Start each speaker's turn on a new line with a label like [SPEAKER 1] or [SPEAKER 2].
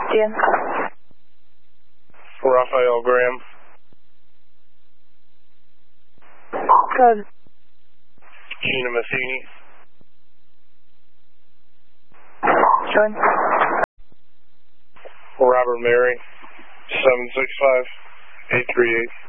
[SPEAKER 1] Jan.
[SPEAKER 2] Raphael Graham.
[SPEAKER 1] Code.
[SPEAKER 2] Gina Matheny.
[SPEAKER 1] Showing.
[SPEAKER 2] Robert Mary. 765-838.